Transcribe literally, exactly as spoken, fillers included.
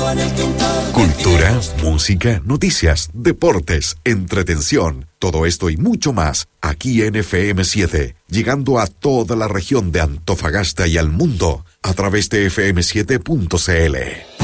Cultura, música, noticias, deportes, entretención, todo esto y mucho más aquí en F M siete, llegando a toda la región de Antofagasta y al mundo a través de F M siete punto C L.